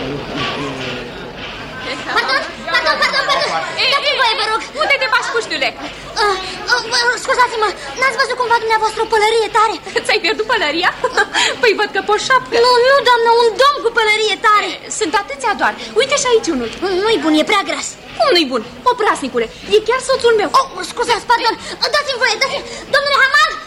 Pardon. Dați-mi voie, vă rog. Unde te bași, puștiule? Scuzați-mă, n-ați văzut cumva dumneavoastră o pălărie tare? Ți-ai pierdut pălăria? Păi văd că pe o șapcă. Nu, doamnă, un domn cu pălărie tare. Sunt atâția doar. Uite și aici unul. Nu-i bun, e prea gras. Cum nu-i bun? Oprasnicule, e chiar soțul meu. Scuzați, pardon. Dați-mi voie, Domnule Hamal,